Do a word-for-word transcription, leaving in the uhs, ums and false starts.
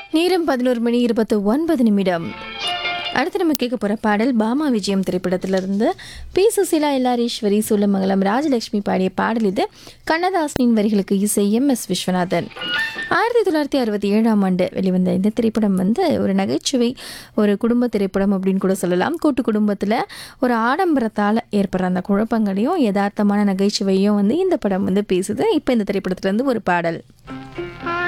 நேரம் பதினோரு மணி இருபத்தி ஒன்பது நிமிடம். அடுத்து நம்ம கேட்க போகிற பாடல் பாமா விஜயம் திரைப்படத்திலிருந்து பி சுசீலா, எல்லாரீஸ்வரி, சூலமங்கலம், ராஜலட்சுமி பாடிய பாடல். இது கண்ணதாசனின் வரிகளுக்கு இசை எம் எஸ் விஸ்வநாதன். ஆயிரத்தி தொள்ளாயிரத்தி அறுபத்தி ஏழாம் ஆண்டு வெளிவந்த இந்த திரைப்படம் வந்து ஒரு நகைச்சுவை, ஒரு குடும்ப திரைப்படம் அப்படின்னு கூட சொல்லலாம். கூட்டு குடும்பத்தில் ஒரு ஆடம்பரத்தால் ஏற்படுற அந்த குழப்பங்களையும் யதார்த்தமான நகைச்சுவையும் வந்து இந்த படம் வந்து பேசுது. இப்போ இந்த திரைப்படத்துலேருந்து ஒரு பாடல்.